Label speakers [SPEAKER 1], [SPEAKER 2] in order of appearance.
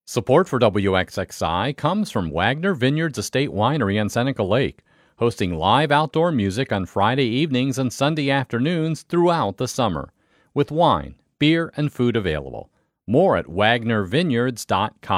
[SPEAKER 1] Support for WXXI comes from Wagner Vineyards Estate Winery on Seneca Lake, hosting live outdoor music on Friday evenings and Sunday afternoons throughout the summer, with wine, beer, and food available. More at wagnervineyards.com.